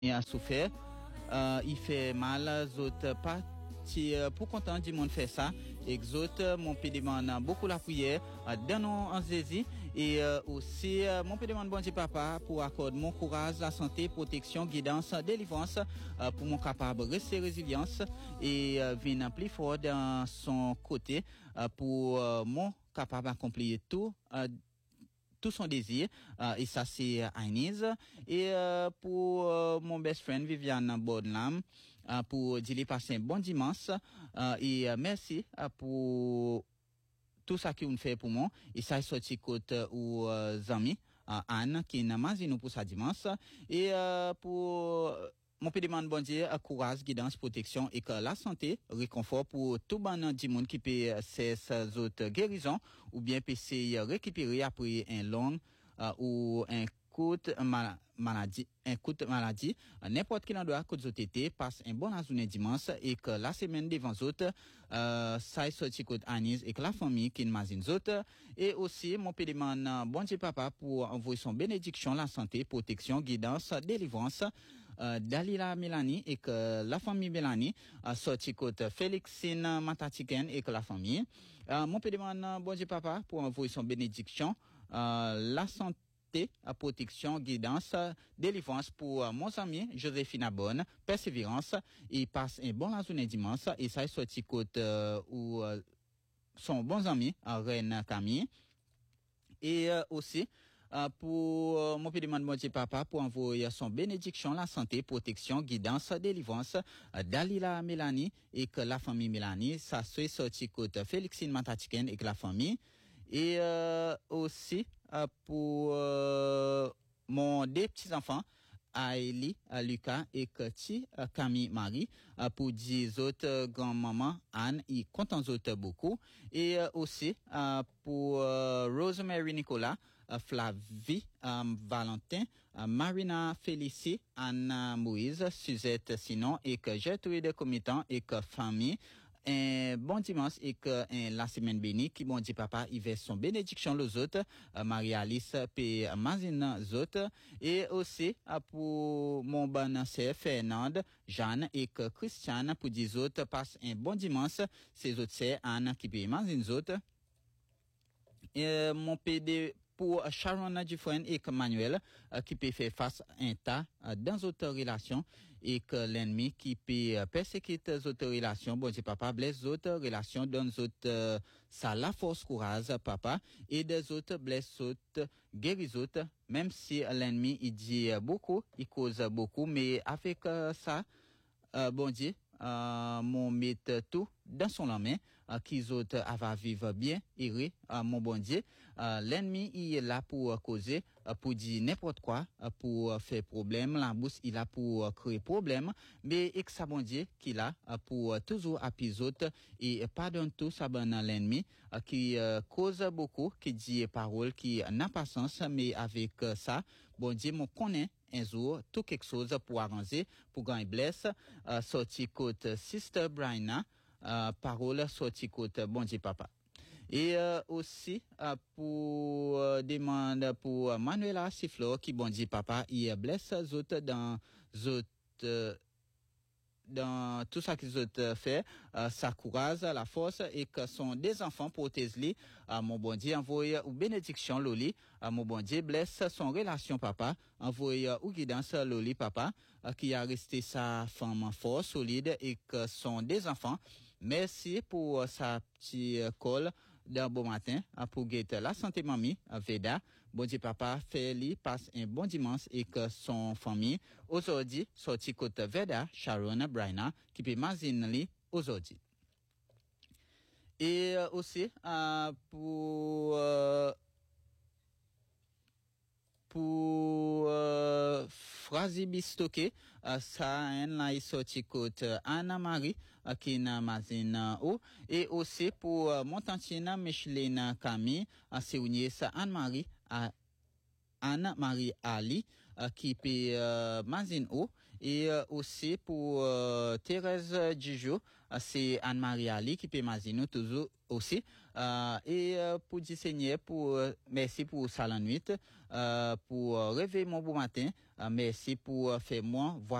il a souffert, il fait mal, autres pas pour content du monde fait ça, et autres mon peut demander beaucoup la prière, dans nos en Jésus et aussi mon peut demander bon Dieu papa pour accorder mon courage, la santé, protection, guidance, délivrance pour mon capable rester résilience et venir plus fort dans son côté pour mon capable accomplir tout son désir et ça c'est Agnès et pour mon best friend Viviane Bodlam pour dire passer un bon dimanche et merci pour tout ça que vous fait pour moi et ça est sorti côté aux amis Anne qui n'a pas nous pour sa dimanche et pour mon peut demander bon Dieu courage, guidance, protection et que la santé, réconfort pour tout bon du monde qui peut ces autres guérisons ou bien peut se récupérer après un long ou un coup de maladie, n'importe quel endroit que vous été passe un bon journée dimanche et que la semaine devant autres ça est sorti côté Anis et que la famille qui imagine autres et aussi mon peut demander bon Dieu papa pour envoyer son bénédiction, la santé, protection, guidance, délivrance Dalila Mélanie et que la famille Mélanie sorti côté Félixine Matatiken et que la famille mon peut demander bon Dieu papa pour envoyer son bénédiction la santé protection, guidance, délivrance pour mon ami Joséphine Bonne, persévérance, il passe un bon la journée dimanche et ça est sorti côté où son bon ami Reine Camille et aussi pour mon petit demande mon Dieu papa pour envoyer son bénédiction, la santé, protection, guidance, délivrance Dalila Mélanie et que la famille Mélanie, ça soit sorti côté Félixine Matatiken et que la famille et aussi pour mon deux petits enfants Aélie, Lucas et Kati, Camille Marie, pour 10 autres grand-maman Anne, ils comptent autres beaucoup. Et aussi pour Rosemary Nicolas, Flavie, Valentin, Marina Félicie, Anna Moïse, Suzette Sinon et que Gertrude Comitan et que famille. Un bon dimanche et que la semaine bénie qui bon dit papa il veut son bénédiction les autres Marie-Alice et Mazine autres et aussi pour mon bon sœur Fernande Jeanne et que Christiane pour 10 autres passe un bon dimanche ces autres c'est Anne qui peut Mazine autres et mon PD pour Sharon Dufresne et que Manuel qui peut faire face à un tas dans d'autres relations et que l'ennemi qui peut persécuter d'autres relations bon Dieu papa blesse d'autres relations dans d'autres ça la force courage papa et des autres blesse autres guéris autres même si l'ennemi il dit beaucoup il cause beaucoup mais avec ça bon Dieu mon mettre tout dans son main qu'ils autres va vivre bien et mon bon Dieu l'ennemi il est là pour causer pour dire n'importe quoi pour faire problème la bouche il a pour créer problème mais et que ça bon Dieu qu'il a pour toujours appuyer autres et pardonne tout ça ben l'ennemi qui cause beaucoup qui dit parole qui n'a pas sens mais avec ça bon Dieu mon connaît un jour tout quelque chose pour arranger pour gagner blesse sorti côté Sister Brianna parole sorti côté bon Dieu papa et aussi pour demande pour Manuela Siflo qui bon Dieu papa il blesse autres dans tout ça qu'ils ont fait, sa courage, la force et que sont des enfants protège-les, mon bon Dieu envoie ou bénédiction Loli, mon bon Dieu blesse son relation papa, envoie ou guidance Loli papa, qui a resté sa femme fort, solide et que sont des enfants. Merci pour sa petite colle d'un bon matin pour guetter la santé mamie Veda bon Dieu papa fait lui passe un bon dimanche et que son famille aujourd'hui sorti côté Veda Sharon Brianna qui peut imaginer lui aujourd'hui et aussi pour Frazi Bistoke ça en la sorti côté Anna Marie qui na mazina et aussi pour Montantina Michelina Camille c'est ça Anne Marie Ali qui peut Mazine O. Et aussi pour Thérèse Djijou, c'est Anne-Marie Ali qui peut Mazine toujours aussi. Et pour dire Seigneur, merci pour Salan 8, pour réveiller mon bon matin, merci pour faire moi voir